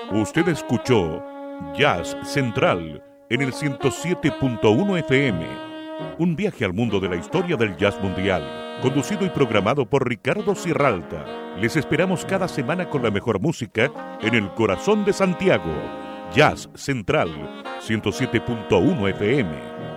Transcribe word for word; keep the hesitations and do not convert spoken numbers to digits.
Usted escuchó Jazz Central en el ciento siete punto uno F M. Un viaje al mundo de la historia del jazz mundial, conducido y programado por Ricardo Cirralta. Les esperamos cada semana con la mejor música en el corazón de Santiago. Jazz Central, ciento siete punto uno F M.